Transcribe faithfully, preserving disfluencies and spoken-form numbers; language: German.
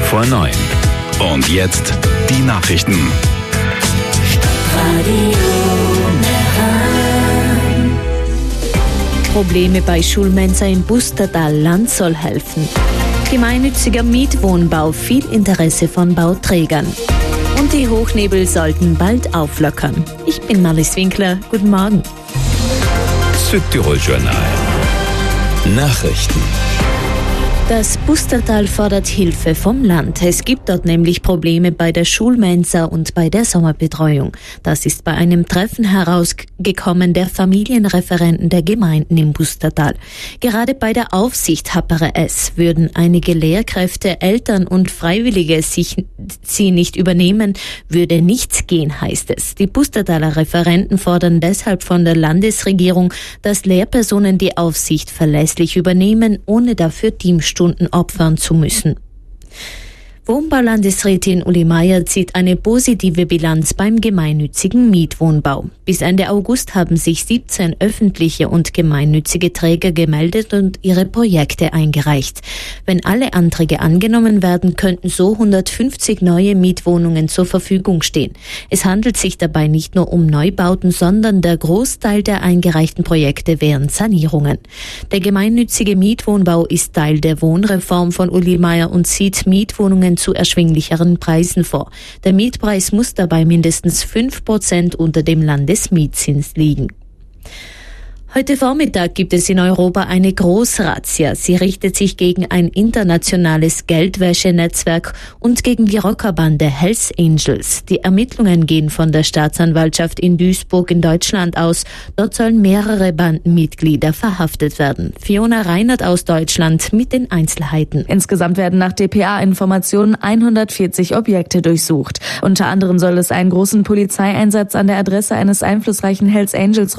vor neun. Und jetzt die Nachrichten. Probleme bei Schulmensa im Bustertal-Land soll helfen. Gemeinnütziger Mietwohnbau, viel Interesse von Bauträgern. Und die Hochnebel sollten bald auflockern. Ich bin Marlies Winkler. Guten Morgen. Südtirol Journal. Nachrichten. Das Bustertal fordert Hilfe vom Land. Es gibt dort nämlich Probleme bei der Schulmensa und bei der Sommerbetreuung. Das ist bei einem Treffen herausgekommen der Familienreferenten der Gemeinden im Bustertal. Gerade bei der Aufsicht happere es. Würden einige Lehrkräfte, Eltern und Freiwillige sich sie nicht übernehmen, würde nichts gehen, heißt es. Die Bustertaler Referenten fordern deshalb von der Landesregierung, dass Lehrpersonen die Aufsicht verlässlich übernehmen, ohne dafür Teamstunden opfern zu müssen. Wohnbaulandesrätin Uli Meier zieht eine positive Bilanz beim gemeinnützigen Mietwohnbau. Bis Ende August haben sich siebzehn öffentliche und gemeinnützige Träger gemeldet und ihre Projekte eingereicht. Wenn alle Anträge angenommen werden, könnten so hundertfünfzig neue Mietwohnungen zur Verfügung stehen. Es handelt sich dabei nicht nur um Neubauten, sondern der Großteil der eingereichten Projekte wären Sanierungen. Der gemeinnützige Mietwohnbau ist Teil der Wohnreform von Uli Meier und sieht Mietwohnungen zu erschwinglicheren Preisen vor. Der Mietpreis muss dabei mindestens fünf Prozent unter dem Landesmietzins liegen. Heute Vormittag gibt es in Europa eine Großrazzia. Sie richtet sich gegen ein internationales Geldwäschenetzwerk und gegen die Rockerbande Hells Angels. Die Ermittlungen gehen von der Staatsanwaltschaft in Duisburg in Deutschland aus. Dort sollen mehrere Bandenmitglieder verhaftet werden. Fiona Reinert aus Deutschland mit den Einzelheiten. Insgesamt werden nach D P A-Informationen hundertvierzig Objekte durchsucht. Unter anderem soll es einen großen Polizeieinsatz an der Adresse eines einflussreichen Hells Angels